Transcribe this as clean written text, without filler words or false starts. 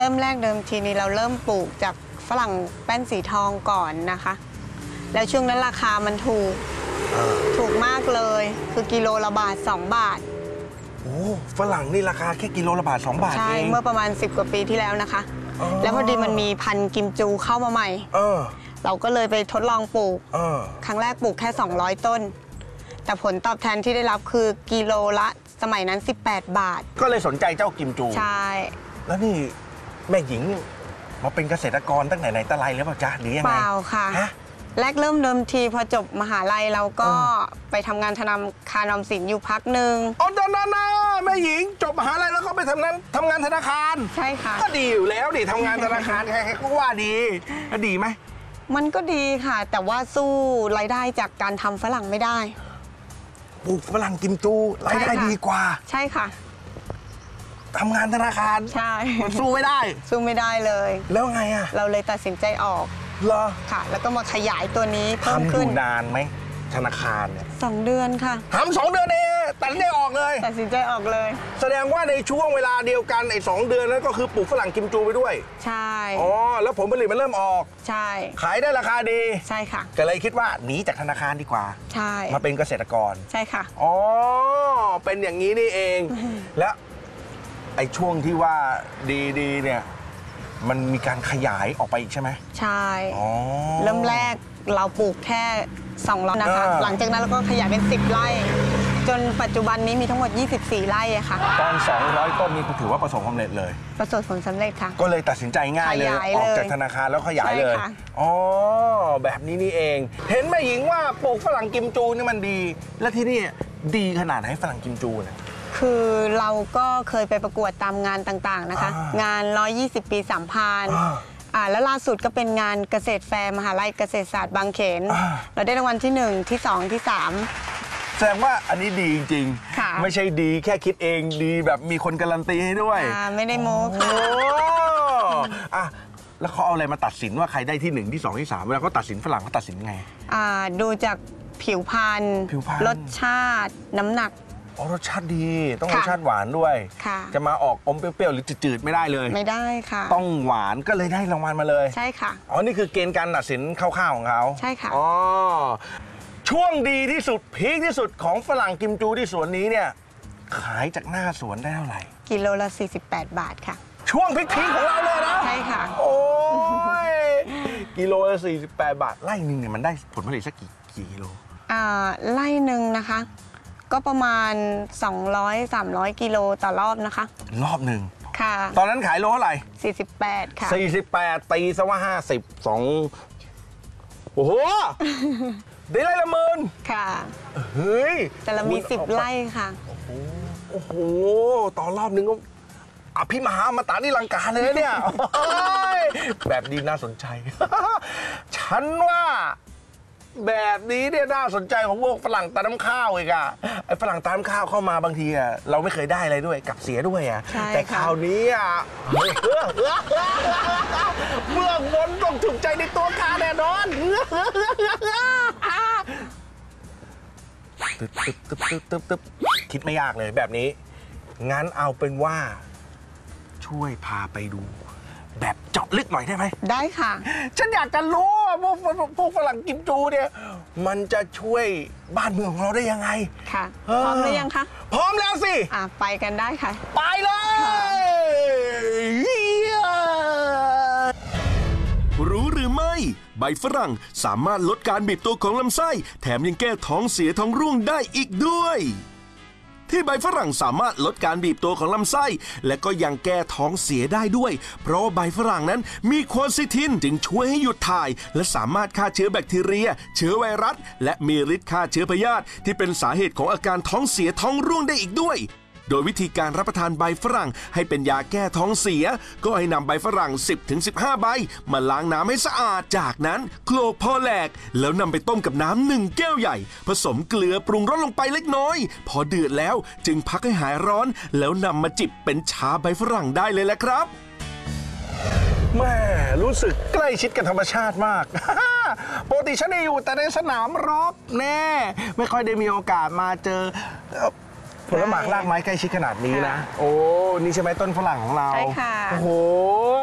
เริ่มแรกเดิมทีนี้เราเริ่มปลูกจากฝรั่งแป้นสีทองก่อนนะคะแล้วช่วงนั้นราคามันถูกมากเลยคือกิโลละบาท2 บาทโอ้ฝรั่งนี่ราคาแค่กิโลละบาท2 บาทเองใช่เมื่อประมาณ10 กว่าปีที่แล้วนะคะแล้วพอดีมันมีพันธุ์กิมจูเข้ามาใหม่เราก็เลยไปทดลองปลูกครั้งแรกปลูกแค่200 ต้นแต่ผลตอบแทนที่ได้รับคือกิโลละสมัยนั้น18 บาทก็เลยสนใจเจ้ากิมจูใช่แล้วนี่แม่หญิงมาเป็นเกษตรกรตั้งแต่ไหนแต่ไรแล้วเปล่าจ๊ะหรือยังไงเปล่าค่ะแรกเริ่มเดิมทีพอจบมหาลัยเราก็ไปทำงานธนาคารออมสินอยู่พักหนึ่งอ๋อนะแม่หญิงจบมหาลัยแล้วก็ไปทำงานธนาคารใช่ค่ะก็ดีอยู่แล้วดิทำงานธนาคารใครๆก็ว่าดีแล้วดีไหมมันก็ดีค่ะแต่ว่าสู้รายได้จากการทำฝรั่งไม่ได้ปลูกฝรั่งกิมจูรายได้ดีกว่าใช่ค่ะทำงานธนาคารใช่มันสู้ไม่ได้เลยแล้วไงอะเราเลยตัดสินใจออกเหรอค่ะแล้วก็มาขยายตัวนี้เพิ่มขึ้นทำอยู่นานไหมธนาคารเนี่ย 2 เดือนค่ะทำ2 เดือนเองตัดสินใจออกเลยแสดงว่าในช่วงเวลาเดียวกันไอ้2 เดือนนั้นก็คือปลูกฝรั่งกิมจูไปด้วยใช่อ๋อแล้วผลผลิตมันเริ่มออกใช่ขายได้ราคาดีใช่ค่ะก็เลยคิดว่าหนีจากธนาคารดีกว่าใช่มาเป็นเกษตรกรใช่ค่ะอ๋อเป็นอย่างนี้นี่เองแล้วไอ้ช่วงที่ว่าดีเนี่ยมันมีการขยายออกไปอีกใช่ไหมใช่เริ่มแรกเราปลูกแค่200นะคะหลังจากนั้นเราก็ขยายเป็น10 ไร่จนปัจจุบันนี้มีทั้งหมด24 ไร่ค่ะตอน200 ต้นนี่ถือว่าประสบความสำเร็จเลยประสบผลสำเร็จค่ะก็เลยตัดสินใจง่ายเลยออกจากธนาคารแล้วขยายเลยอ๋อแบบนี้นี่เองเห็นแม่หญิงว่าปลูกฝรั่งกิมจูนี่มันดีและที่นี่ดีขนาดไหนฝรั่งกิมจูเนี่ยคือเราก็เคยไปประกวดตามงานต่างๆนะคะงาน120 ปีสามพานแล้วล่าสุดก็เป็นงานเกษตรแฟร์มหาลัยเกษตรศาสตร์บางเขนเราได้รางวัลที่1ที่2ที่3 แสดงว่าอันนี้ดีจริงๆไม่ใช่ดีแค่คิดเองดีแบบมีคนการันตีให้ด้วยไม่ได้โม้ค่ะแล้วเขาเอาอะไรมาตัดสินว่าใครได้ที่1ที่2ที่3เวลาเขาตัดสินฝรั่งเขาตัดสินไงดูจากผิวพรรณรสชาติน้ำหนักรสชาติดีต้องรสชาติหวานด้วยจะมาออกอมเปรี้ยวๆหรือจืดๆไม่ได้เลยไม่ได้ค่ะต้องหวานก็เลยได้รางวัลมาเลยใช่ค่ะนี่คือเกณฑ์การตัดสินคร่าวๆของเขาใช่ค่ะช่วงดีที่สุดพีคที่สุดของฝรั่งกิมจูที่สวนนี้เนี่ยขายจากหน้าสวนได้เท่าไหร่กิโลละ48 บาทค่ะช่วงพีคของเราเลยนะใช่ค่ะโอ้ยกิโลละ48 บาทไร่หนึ่งเนี่ยมันได้ผลผลิตสักกี่กิโลไร่หนึ่งนะคะก็ประมาณ200-300 กิโลต่อรอบนะคะรอบหนึ่งค่ะตอนนั้นขายโลเท่าไหร่ 48ค่ะ 48ตีซะว่า52โอ้โหได้ไร่ละ10,000 ค่ะเฮ้ยแต่เรามี10 ไร่ค่ะโอ้โหตอนรอบนึงก็อภิมหาอมตะนี่ลังการเลยเนี่ยแบบนี้น่าสนใจฉันว่าแบบนี้เนี่ยน่าสนใจของพวกฝรั่งตาน้ำข้าวอีกอะไอ้ฝรั่งตาน้ำข้าวเข้ามาบางทีอะเราไม่เคยได้อะไรด้วยกลับเสียด้วยอะแต่คราวนี้อะเมื่อวนต้องถูกใจในตัวข้าแน่นอนตึ๊บคิดไม่ยากเลยแบบนี้งั้นเอาเป็นว่าช่วยพาไปดูแบบเจาะลึกหน่อยได้ไหมได้ค่ะฉันอยากจะรู้ว่าพวกฝรั่งกิมจูเนี่ยมันจะช่วยบ้านเมืองของเราได้ยังไงค่ะพร้อมหรือยังคะพร้อมแล้วสิไปกันได้ค่ะไปเลยรู้หรือไม่ใบฝรั่งสามารถลดการบีบตัวของลำไส้แถมยังแก้ท้องเสียท้องร่วงได้อีกด้วยที่ใบฝรั่งสามารถลดการบีบตัวของลำไส้และก็ยังแก้ท้องเสียได้ด้วยเพราะใบฝรั่งนั้นมีโคซิทินจึงช่วยให้หยุดถ่ายและสามารถฆ่าเชื้อแบคทีเรียเชื้อไวรัสและมีฤทธิ์ฆ่าเชื้อพยาธิที่เป็นสาเหตุของอาการท้องเสียท้องร่วงได้อีกด้วยโดยวิธีการรับประทานใบฝรั่งให้เป็นยาแก้ท้องเสียก็ให้นำใบฝรั่ง 10-15 ใบมาล้างน้ำให้สะอาดจากนั้นโขลกพอแหลกแล้วนำไปต้มกับน้ำ1 แก้วใหญ่ผสมเกลือปรุงรสลงไปเล็กน้อยพอเดือดแล้วจึงพักให้หายร้อนแล้วนำมาจิบเป็นชาใบฝรั่งได้เลยแหละครับแม่รู้สึกใกล้ชิดกับธรรมชาติมากปกติฉันอยู่แต่ในสนามรบแน่ไม่ค่อยได้มีโอกาสมาเจอผลหมากรากไม้ใกล้ชิดขนาดนี้นะ โอ้ นี่ใช่ไหมต้นฝรั่งของเราใช่ค่ะโอ้โห